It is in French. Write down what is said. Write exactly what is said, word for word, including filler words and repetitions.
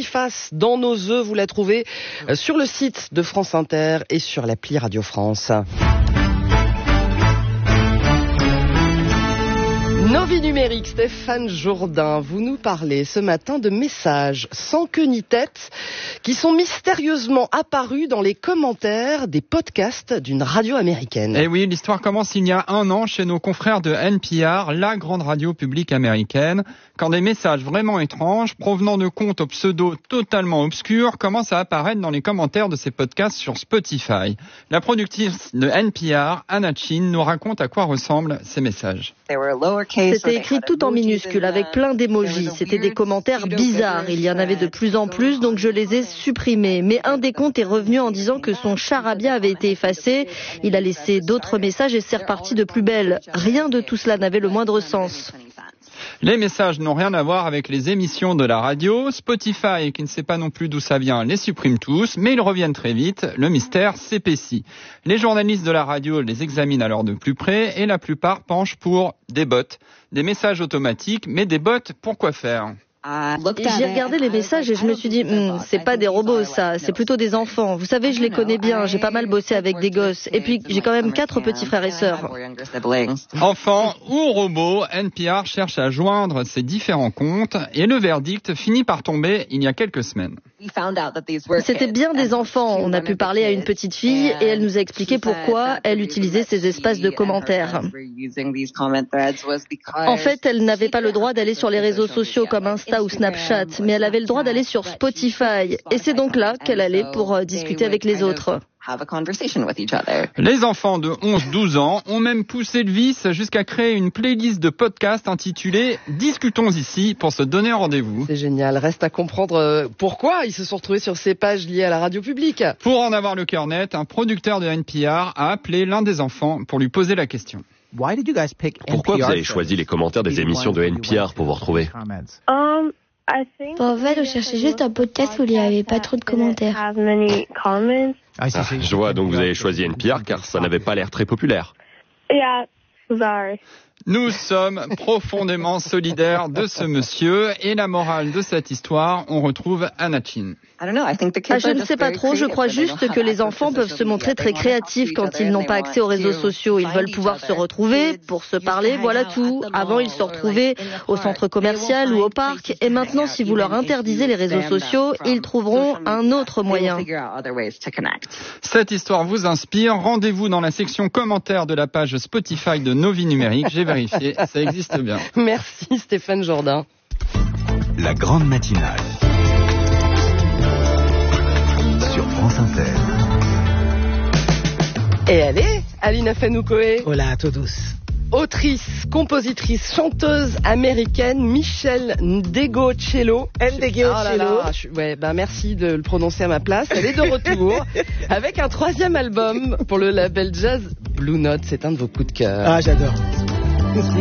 Boniface dans nos œufs. Vous la trouvez sur le site de France Inter et sur l'appli Radio France. Nos vies numériques, Stéphane Jourdain, vous nous parlez ce matin de messages sans queue ni tête qui sont mystérieusement apparus dans les commentaires des podcasts d'une radio américaine. Eh oui, l'histoire commence il y a un an chez nos confrères de N P R, la grande radio publique américaine, quand des messages vraiment étranges, provenant de comptes au pseudo totalement obscurs, commencent à apparaître dans les commentaires de ces podcasts sur Spotify. La productrice de N P R, Anna Chin, nous raconte à quoi ressemblent ces messages. C'était écrit tout en minuscules, avec plein d'émojis. C'était des commentaires bizarres. Il y en avait de plus en plus, donc je les ai supprimés. Mais un des comptes est revenu en disant que son charabia avait été effacé. Il a laissé d'autres messages et c'est reparti de plus belle. Rien de tout cela n'avait le moindre sens. Les messages n'ont rien à voir avec les émissions de la radio. Spotify, qui ne sait pas non plus d'où ça vient, les supprime tous, mais ils reviennent très vite. Le mystère s'épaissit. Les journalistes de la radio les examinent alors de plus près et la plupart penchent pour des bots. Des messages automatiques, mais des bots, pour quoi faire ? J'ai regardé les messages et je me suis dit, hm, c'est pas des robots ça, c'est plutôt des enfants. Vous savez, je les connais bien, j'ai pas mal bossé avec des gosses. Et puis, j'ai quand même quatre petits frères et sœurs. Enfants ou robots, N P R cherche à joindre ces différents comptes et le verdict finit par tomber il y a quelques semaines. C'était bien des enfants. On a pu parler à une petite fille et elle nous a expliqué pourquoi elle utilisait ces espaces de commentaires. En fait, elle n'avait pas le droit d'aller sur les réseaux sociaux comme Insta ou Snapchat, mais elle avait le droit d'aller sur Spotify. Et c'est donc là qu'elle allait pour discuter avec les autres. Les enfants de onze douze ans ont même poussé le vice jusqu'à créer une playlist de podcasts intitulée « Discutons ici » pour se donner un rendez-vous. C'est génial. Reste à comprendre pourquoi ils se sont retrouvés sur ces pages liées à la radio publique. Pour en avoir le cœur net, un producteur de N P R a appelé l'un des enfants pour lui poser la question. Pourquoi vous avez choisi les commentaires des émissions de N P R pour vous retrouver ? Bon, en fait, on cherchait juste un podcast où il n'y avait pas trop de commentaires. Ah, je vois, donc vous avez choisi N P R car ça n'avait pas l'air très populaire. Nous sommes profondément solidaires de ce monsieur et la morale de cette histoire, on retrouve Anna Chin. Ah, je ne sais pas trop, je crois juste que les enfants peuvent se montrer très créatifs quand ils n'ont pas accès aux réseaux sociaux. Ils veulent pouvoir se retrouver, pour se parler, voilà tout. Avant, ils se retrouvaient au centre commercial ou au parc. Et maintenant, si vous leur interdisez les réseaux sociaux, ils trouveront un autre moyen. Cette histoire vous inspire. Rendez-vous dans la section commentaires de la page Spotify de Nos Vies Numériques. J'ai vérifié, ça existe bien. Merci Stéphane Jourdain. La grande matinale sur France Inter. Et elle est Alina Fenoukoé. Hola a todos. Autrice, compositrice, chanteuse américaine Michelle Ndegeocello. Ndegeocello. Ah là là, je, ouais, ben merci de le prononcer à ma place. Elle est de retour avec un troisième album pour le label jazz Blue Note. C'est un de vos coups de cœur. Ah, j'adore.